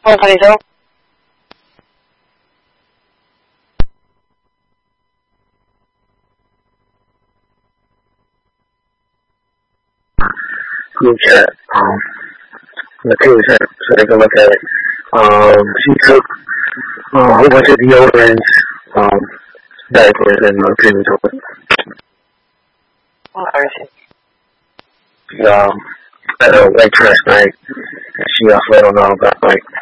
Juanito. Group chat. The team chat so they can look at it. She took a whole bunch of deodorants, diapers, and cleaning tools. She had a white trash night. She also let them know about like